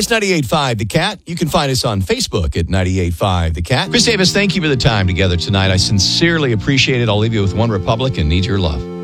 It's 98.5 The Cat. You can find us on Facebook at 98.5 The Cat. Chris Davis, thank you for the time together tonight. I sincerely appreciate it. I'll leave you with One Republic and Need Your Love.